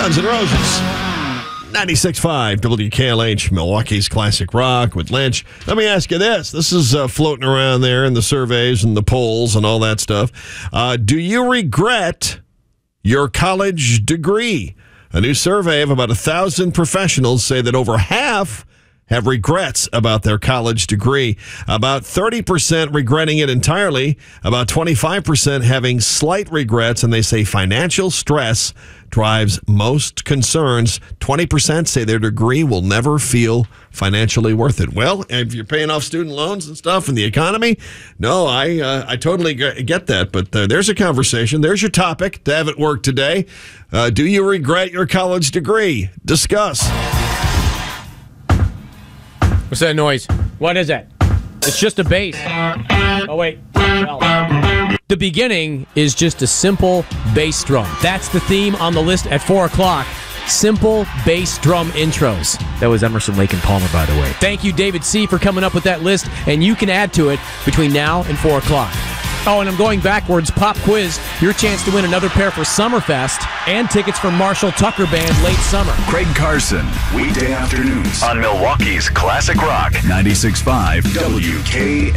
Guns N' Roses. 96.5 WKLH, Milwaukee's Classic Rock with Lynch. Let me ask you this. This is floating around there in the surveys and the polls and all that stuff. Do you regret your college degree? A new survey of about 1,000 professionals say that over half have regrets about their college degree. About 30% regretting it entirely, about 25% having slight regrets, and they say financial stress drives most concerns. 20% say their degree will never feel financially worth it. Well, if you're paying off student loans and stuff in the economy, no, I totally get that. But there's a conversation. There's your topic to have at work today. Do you regret your college degree? Discuss. What's that noise? What is it? It's just a bass. Oh, wait. Well, the beginning is just a simple bass drum. That's the theme on the list at 4 o'clock. Simple bass drum intros. That was Emerson, Lake, and Palmer, by the way. Thank you, David C., for coming up with that list, and you can add to it between now and 4 o'clock. Oh, and I'm going backwards. Pop quiz. Your chance to win another pair for Summerfest and tickets for Marshall Tucker Band late summer. Craig Carson, weekday afternoons on Milwaukee's Classic Rock 96.5 WK.